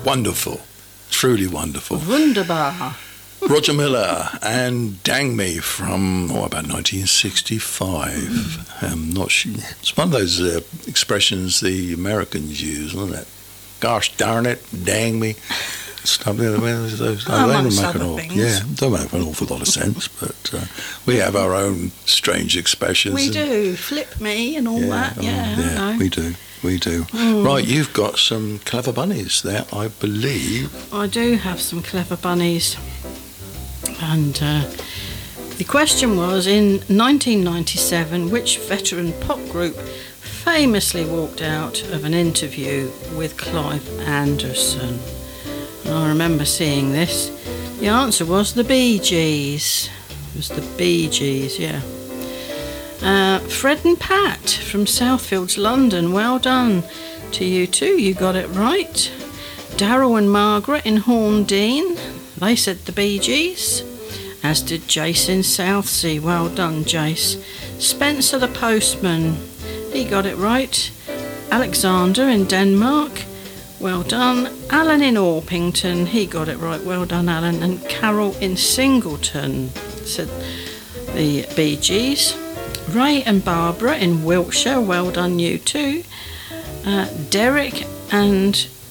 Wonderful. Truly wonderful. Wunderbar. Roger Miller and Dang Me from, about 1965. Not sure. It's one of those expressions the Americans use, isn't it? Gosh darn it, dang me. Stuff like those. Amongst other things. Yeah, don't make an awful lot of sense, but we have our own strange expressions. We do. Flip me and all that. Yeah, I know. We do. Right, you've got some clever bunnies there, I believe. I do have some clever bunnies. And the question was, in 1997, which veteran pop group famously walked out of an interview with Clive Anderson? And I remember seeing this. The answer was the Bee Gees. It was the Bee Gees, yeah. Fred and Pat from Southfields, London. Well done to you too. You got it right. Darryl and Margaret in Horndean. They said the Bee Gees. As did Jace in Southsea. Well done, Jace. Spencer the Postman. He got it right. Alexander in Denmark. Well done. Alan in Orpington. He got it right. Well done, Alan. And Carol in Singleton said the Bee Gees. Ray and Barbara in Wiltshire. Well done, you too. Derek and